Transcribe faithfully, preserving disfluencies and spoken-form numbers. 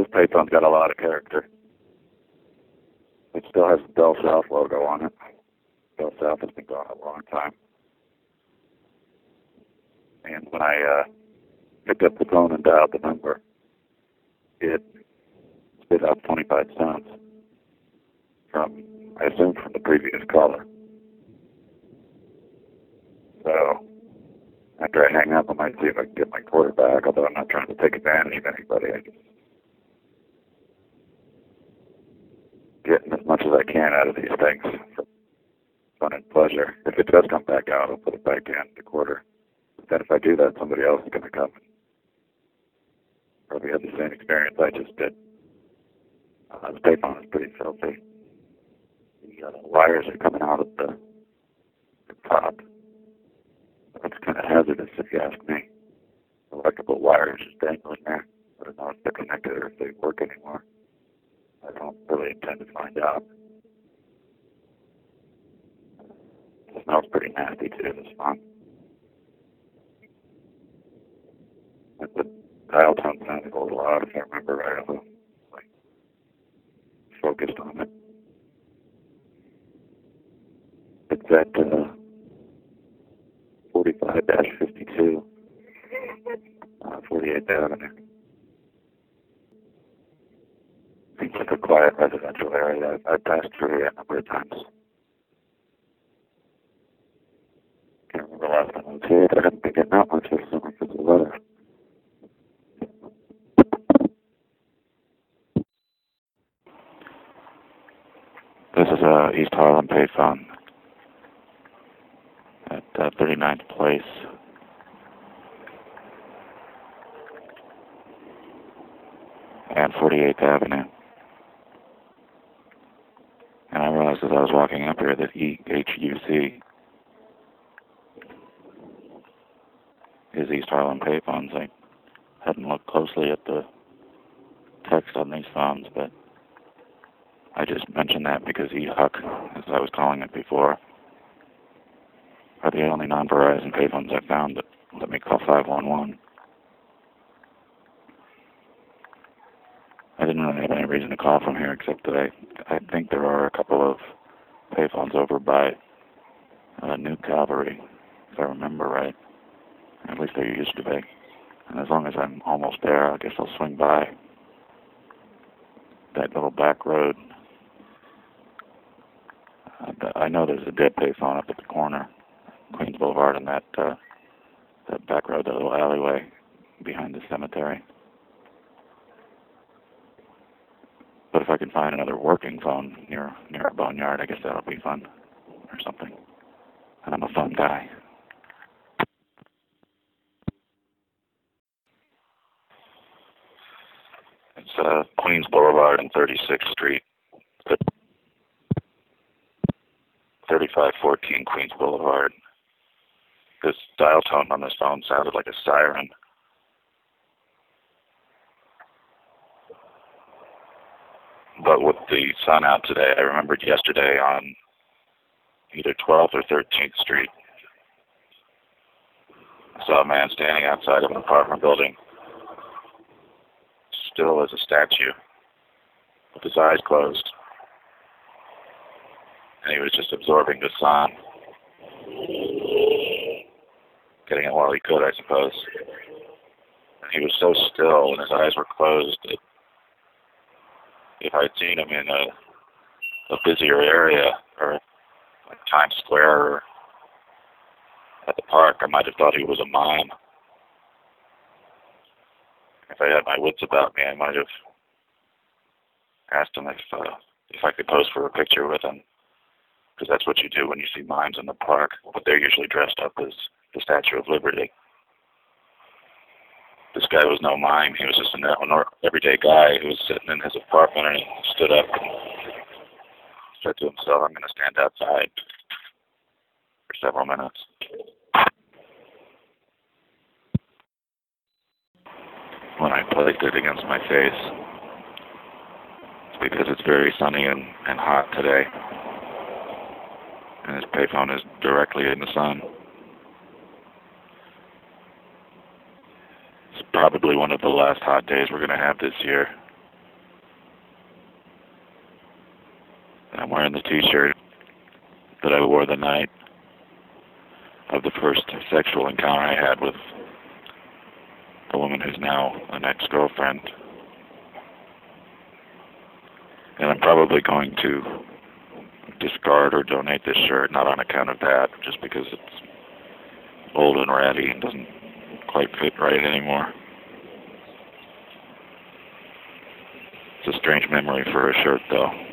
this payphone's got a lot of character. It still has the Bell South logo on it. Bell South has been going a long time. And when I uh, picked up the phone and dialed the number, it spit out twenty-five cents from, I assume, from the previous caller. So after I hang up, I might see if I can get my quarter back, although I'm not trying to take advantage of anybody. I just getting as much as I can out of these things for fun and pleasure. If it does come back out, I'll put it back in the quarter. But then if I do that, somebody else is going to come and probably have the same experience I just did. Uh, the payphone is pretty filthy. The uh, wires are coming out of the, the top. It's kind of hazardous if you ask me. Electrical wires just dangling there. I don't know if they're connected or if they work anymore. I don't really intend to find out. It smells pretty nasty too, this phone. But the dial tone sounded a little odd, if I remember right. I was like, focused on it. It's at uh, forty-five dash fifty-two, uh, forty-eighth Avenue. Seems like a quiet residential area. I've, I've passed through here a number of times. Can't remember the last time I was here, but I haven't been getting out much this summer because of the weather. This is uh, East Harlem payphone at uh, thirty-ninth Place. And forty-eighth Avenue. And I realized as I was walking up here that E H U C is East Harlem payphones. I hadn't looked closely at the text on these phones, but I just mentioned that because E H U C, as I was calling it before, are the only non-Verizon payphones I found that let me call five one one. I didn't really have any reason to call from here except that I, I think there are a couple of payphones over by uh, New Calvary, if I remember right. At least there used to be. And as long as I'm almost there, I guess I'll swing by that little back road. Uh, I know there's a dead payphone up at the corner, Queens Boulevard, and that, uh, that back road, that little alleyway behind the cemetery. But if I can find another working phone near near a boneyard, I guess that'll be fun or something. And I'm a fun guy. It's uh, Queens Boulevard and thirty-sixth Street. thirty-five fourteen Queens Boulevard. This dial tone on this phone sounded like a siren. But with the sun out today, I remembered yesterday on either twelfth or thirteenth Street, I saw a man standing outside of an apartment building, still as a statue, with his eyes closed. And he was just absorbing the sun, getting it while he could, I suppose. And he was so still and his eyes were closed that if I'd seen him in a, a busier area, or like Times Square or at the park, I might have thought he was a mime. If I had my wits about me, I might have asked him if uh, if I could pose for a picture with him, because that's what you do when you see mimes in the park, but they're usually dressed up as the Statue of Liberty. This guy was no mime. He was just an everyday guy who was sitting in his apartment, and he stood up and said to himself, I'm going to stand outside for several minutes. When I placed it against my face, it's because it's very sunny and, and hot today, and his payphone is directly in the sun. It's probably one of the last hot days we're going to have this year. I'm wearing the t-shirt that I wore the night of the first sexual encounter I had with a woman who's now an ex-girlfriend. And I'm probably going to discard or donate this shirt, not on account of that, just because it's old and ratty and doesn't quite fit right anymore. It's a strange memory for a shirt, though.